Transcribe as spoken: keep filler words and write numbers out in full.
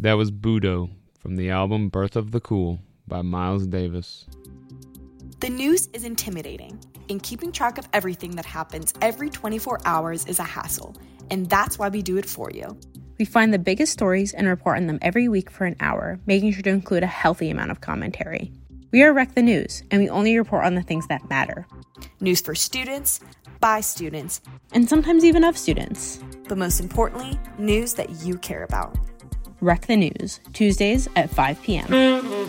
That was Budo from the album Birth of the Cool by Miles Davis. The news is intimidating, and keeping track of everything that happens every twenty-four hours is a hassle, and that's why we do it for you. We find the biggest stories and report on them every week for an hour, making sure to include a healthy amount of commentary. We are Wreck the News, and we only report on the things that matter. News for students, by students, and sometimes even of students. But most importantly, news that you care about. Wreck the News, Tuesdays at five p.m.